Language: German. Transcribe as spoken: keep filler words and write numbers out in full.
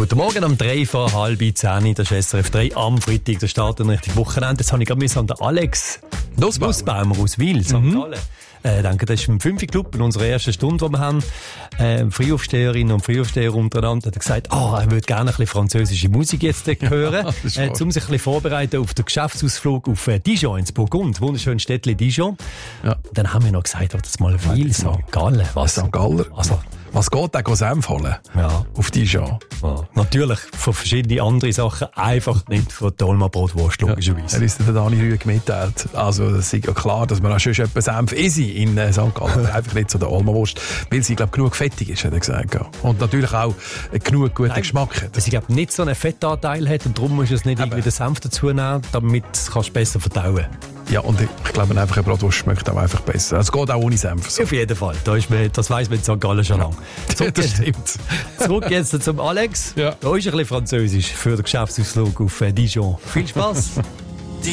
Guten Morgen, um drei vor halb zehn, das ist S R F drei am Freitag, der Start und richtig Wochenende. Jetzt habe ich gerade an den Alex Nussbaumer aus Wil, Sankt Gallen. Ich denke, das ist im fünften Club, in unserer ersten Stunde, die wir haben. Äh, Frühaufsteherinnen und Frühaufsteher untereinander hat er gesagt, ah, oh, er würde gerne ein bisschen französische Musik jetzt hören, äh, um sich ein bisschen vorbereiten auf den Geschäftsausflug auf äh, Dijon ins Burgund, wunderschönes Städtchen Dijon. Ja. Dann haben wir noch gesagt, das mal Wil, Sankt Gallen. Was? Sankt Galler? Also, was geht denn Senf holen? Ja. Auf Dijon? Ja. Natürlich von verschiedenen anderen Sachen, einfach nicht von Dolma Brotwurst, logischerweise. Ja, er ist der Dani Rüegg mitteilt. Also, es ist ja klar, dass man auch schon etwas Senf essen in äh, Sankt Gallen, einfach nicht so der Olma-Wurst, weil sie, glaube ich, genug fettig ist, hat er gesagt. Und natürlich auch äh, genug guten Nein, Geschmack hat. Weil sie, glaube nicht so einen Fettanteil hat und darum musst du es nicht Eben. irgendwie den Senf dazu nehmen, damit kannst du besser verdauen. Ja, und ich glaube einfach, eine Bratwurst schmeckt auch einfach besser. Es geht auch ohne Senf. So. Auf jeden Fall. Da ist man, das weiss man in Sankt Gallen schon lange. Zurück, das stimmt. Zurück jetzt zum Alex. Ja. Da ist ein bisschen Französisch für den Geschäftsausflug auf Dijon. Viel Spaß.